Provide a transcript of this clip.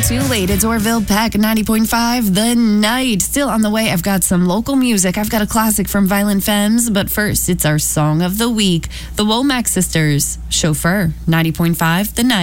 too late. It's Orville Peck, 90.5 The Night. Still on the way, I've got some local music. I've got a classic from Violent Femmes, but first, it's our song of the week. The Womack Sisters, Chauffeur, 90.5 The Night.